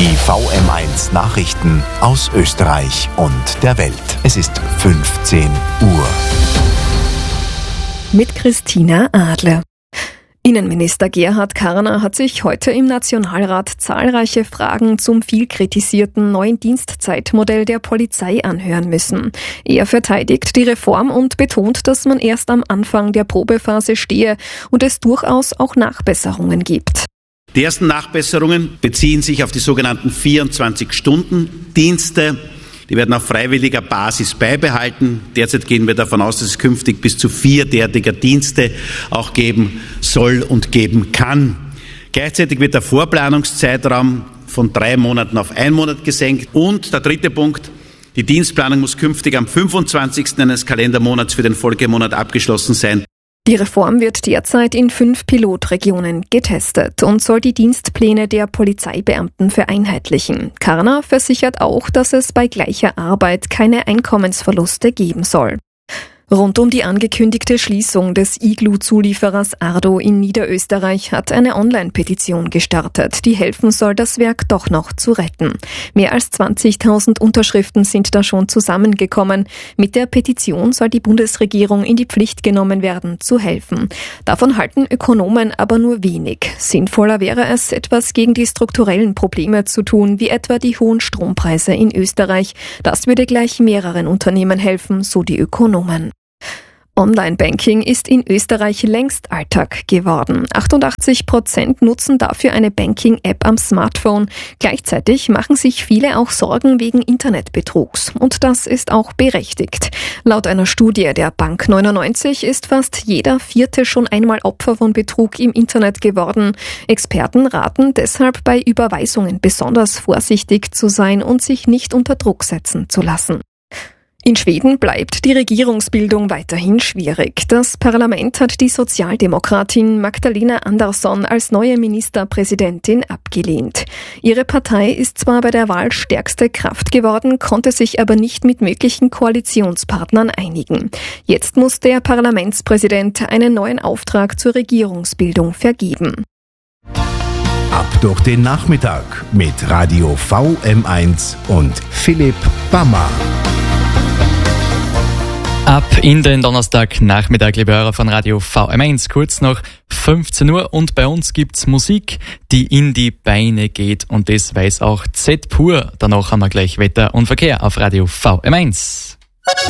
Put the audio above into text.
Die VM1 Nachrichten aus Österreich und der Welt. Es ist 15 Uhr. Mit Christina Adler. Innenminister Gerhard Karner hat sich heute im Nationalrat zahlreiche Fragen zum viel kritisierten neuen Dienstzeitmodell der Polizei anhören müssen. Er verteidigt die Reform und betont, dass man erst am Anfang der Probephase stehe und es durchaus auch Nachbesserungen gibt. Die ersten Nachbesserungen beziehen sich auf die sogenannten 24-Stunden-Dienste. Die werden auf freiwilliger Basis beibehalten. Derzeit gehen wir davon aus, dass es künftig bis zu 4 derartiger Dienste auch geben soll und geben kann. Gleichzeitig wird der Vorplanungszeitraum von 3 Monaten auf 1 Monat gesenkt. Und der dritte Punkt, die Dienstplanung muss künftig am 25. eines Kalendermonats für den Folgemonat abgeschlossen sein. Die Reform wird derzeit in 5 Pilotregionen getestet und soll die Dienstpläne der Polizeibeamten vereinheitlichen. Karner versichert auch, dass es bei gleicher Arbeit keine Einkommensverluste geben soll. Rund um die angekündigte Schließung des Iglu-Zulieferers Ardo in Niederösterreich hat eine Online-Petition gestartet, die helfen soll, das Werk doch noch zu retten. Mehr als 20.000 Unterschriften sind da schon zusammengekommen. Mit der Petition soll die Bundesregierung in die Pflicht genommen werden, zu helfen. Davon halten Ökonomen aber nur wenig. Sinnvoller wäre es, etwas gegen die strukturellen Probleme zu tun, wie etwa die hohen Strompreise in Österreich. Das würde gleich mehreren Unternehmen helfen, so die Ökonomen. Online-Banking ist in Österreich längst Alltag geworden. 88% nutzen dafür eine Banking-App am Smartphone. Gleichzeitig machen sich viele auch Sorgen wegen Internetbetrugs. Und das ist auch berechtigt. Laut einer Studie der Bank 99 ist fast jeder 4. schon einmal Opfer von Betrug im Internet geworden. Experten raten deshalb, bei Überweisungen besonders vorsichtig zu sein und sich nicht unter Druck setzen zu lassen. In Schweden bleibt die Regierungsbildung weiterhin schwierig. Das Parlament hat die Sozialdemokratin Magdalena Andersson als neue Ministerpräsidentin abgelehnt. Ihre Partei ist zwar bei der Wahl stärkste Kraft geworden, konnte sich aber nicht mit möglichen Koalitionspartnern einigen. Jetzt muss der Parlamentspräsident einen neuen Auftrag zur Regierungsbildung vergeben. Ab durch den Nachmittag mit Radio VM1 und Philipp Bammer. Ab in den Donnerstagnachmittag, liebe Hörer von Radio VM1, kurz nach 15 Uhr und bei uns gibt's Musik, die in die Beine geht und das weiß auch Z pur. Danach haben wir gleich Wetter und Verkehr auf Radio VM1.